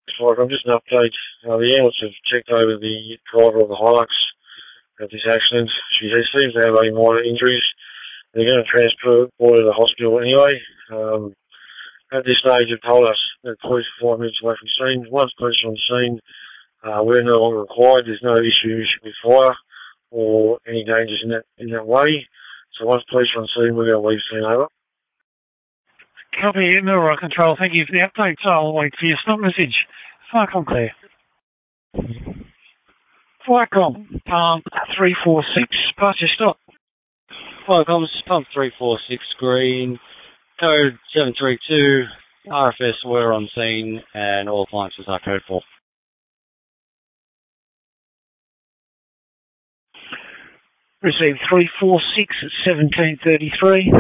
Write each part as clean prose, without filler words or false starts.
Like, I'm just an update. The ambulance have checked over the driver of the Hilux at this accident. She seems to have a minor injuries. They're going to transport her to the hospital anyway. At this stage, they've told us that police are 5 minutes away from the scene. Once police are on the scene, we're no longer required. There's no issues with fire or any dangers in that way. So once police are on the scene, we're going to leave the scene over. Copy, Millrock Control. Thank you for the update. I'll wait for your stop message. Flycom clear. Flycom, Palm 346. Pass your stop. Flycom, Palm 346 green. Code 732. RFS, we're on scene, and all appliances are code 4. Received 346 at 1733.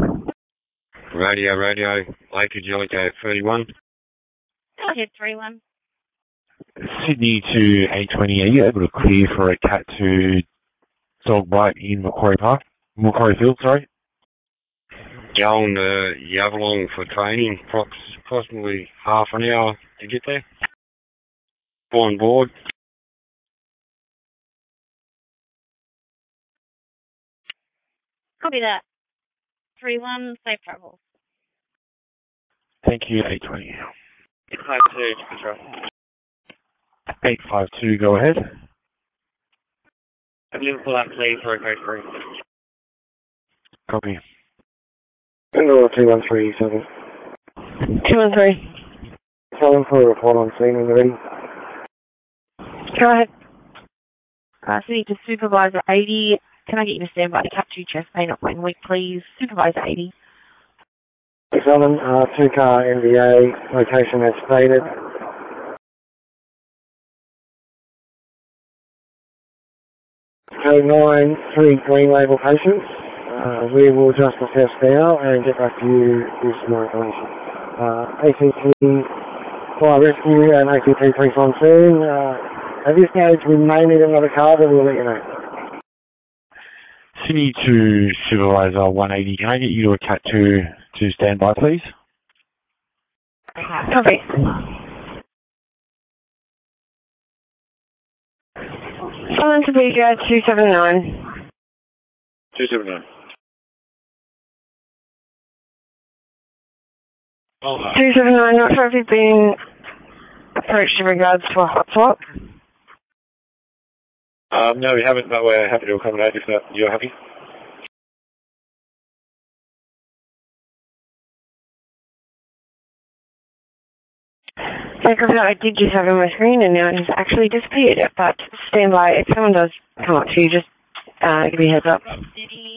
Radio, Laker Jellicoe 31. Go ahead, 31. Sydney to A20, are you able to clear for a Cat 2 dog bite in Macquarie Field, sorry? Going to Yavalong for training, approximately half an hour to get there. On board. Copy that. 31, safe travels. Thank you, A20. 852, control. 852, go ahead. Liverpool up, please, for a code 3. Copy. Hello, 2137. 213. Tell them for a report on scene when they're ready. Go ahead. City to Supervisor 80. Can I get you to stand by to Cat 2 chest pain up one week, please? Supervisor 80. 7, 2-car MVA, location as stated. Code 9, 3 green label patients. We will just assess now and get back to you with more information. ACT Fire Rescue and ACT Police on scene. At this stage, we may need another car, but we'll let you know. Sydney to Supervisor 180, can I get you to a Cat 2 to stand by, please? Copy. Someone to be 279. 279. 279, not sure if you've been approached in regards to a hot swap. No, we haven't, but we're happy to accommodate if you're happy. I did just have it on my screen and now it has actually disappeared, but stand by. If someone does come up to you, just give me a heads up.